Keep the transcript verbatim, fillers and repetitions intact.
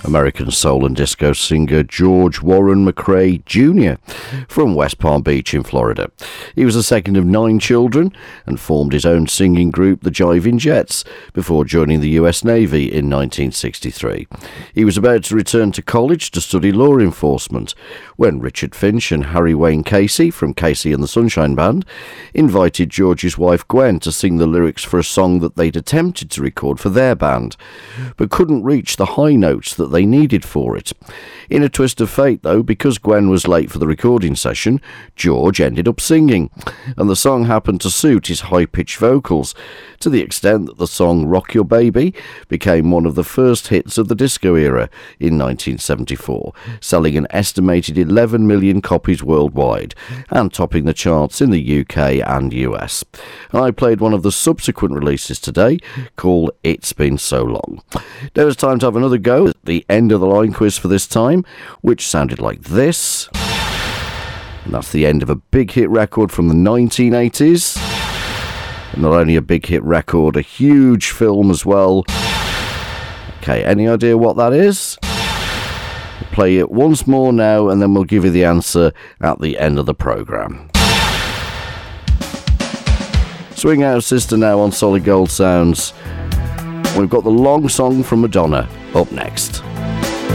American soul and disco singer George Warren McRae Junior from West Palm Beach in Florida. He was the second of nine children and formed his own singing group, the Jiving Jets, before joining the U S Navy in nineteen sixty-three. He was about to return to college to study law enforcement when Richard Finch and Harry Wayne Casey from Casey and the Sunshine Band invited George's wife Gwen to sing the lyrics for a song that they'd attempted to record for their band, but couldn't reach the high notes that they needed for it. In a twist of fate, though, because Gwen was late for the recording session, George ended up singing, and the song happened to suit his high-pitched vocals, to the extent that the song Rock Your Baby became one of the first hits of the disco era in nineteen seventy-four, selling an estimated eleven million copies worldwide, and topping the charts in the U K and U S. I played one of the subsequent releases today, called It's Been So Long. Now it's time to have another go at the end of the line quiz for this time, which sounded like this. And that's the end of a big hit record from the nineteen eighties. And not only a big hit record, a huge film as well. Okay, any idea what that is? We'll play it once more now, and then we'll give you the answer at the end of the programme. Swing Out Sister now on Solid Gold Sounds. We've got the long song from Madonna up next.